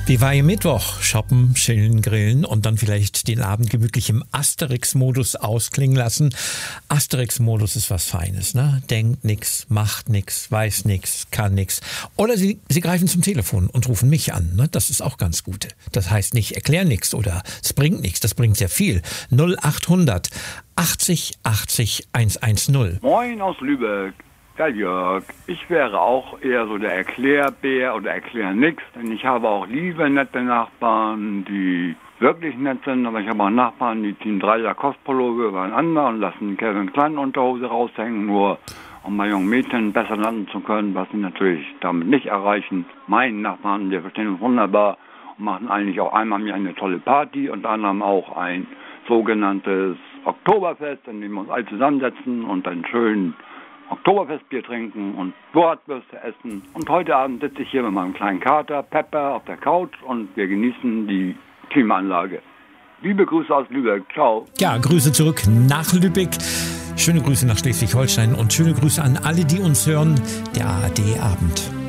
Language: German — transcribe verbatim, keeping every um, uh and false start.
Wie war Ihr Mittwoch? Shoppen, chillen, grillen und dann vielleicht den Abend gemütlich im Asterix-Modus ausklingen lassen. Asterix-Modus ist was Feines, ne? Denkt nix, macht nix, weiß nix, kann nix. Oder Sie, Sie greifen zum Telefon und rufen mich an, ne? Das ist auch ganz gut. Das heißt nicht, erklär nix oder es bringt nix, das bringt sehr viel. null achthundert achtzig achtzig hundertzehn. Moin aus Lübeck. Ja, Jörg, ich wäre auch eher so der Erklärbär oder Erklär-Nix, denn ich habe auch liebe, nette Nachbarn, die wirklich nett sind, aber ich habe auch Nachbarn, die ziehen drei Lacoste-Pullover übereinander und lassen Calvin Klein Unterhose raushängen, nur um bei jungen Mädchen besser landen zu können, was sie natürlich damit nicht erreichen. Meine Nachbarn, wir verstehen uns wunderbar und machen eigentlich auch einmal im Jahr eine tolle Party, unter anderem auch ein sogenanntes Oktoberfest, in dem wir uns alle zusammensetzen und dann schön Oktoberfestbier trinken und Bratwürste essen. Und heute Abend sitze ich hier mit meinem kleinen Kater Pepper auf der Couch und wir genießen die Klimaanlage. Liebe Grüße aus Lübeck. Ciao. Ja, Grüße zurück nach Lübeck. Schöne Grüße nach Schleswig-Holstein und schöne Grüße an alle, die uns hören. Der A R D-Abend.